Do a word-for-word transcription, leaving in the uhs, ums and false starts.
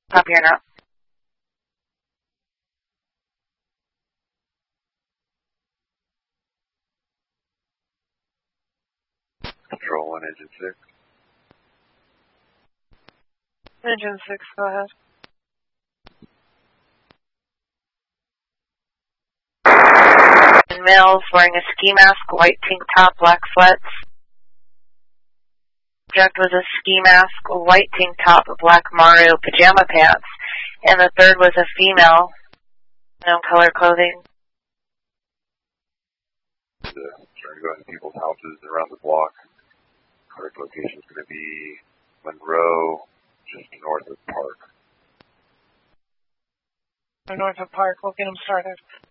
Copy or not. Control one, engine six. Engine six, go ahead. Males wearing a ski mask, white tank top, black sweats. Subject was a ski mask, white tank top, black Mario pajama pants. And the third was a female, no color clothing. Uh, trying to go into people's houses around the block. Correct location is going to be Monroe, just north of Park. North of Park, we'll get them started.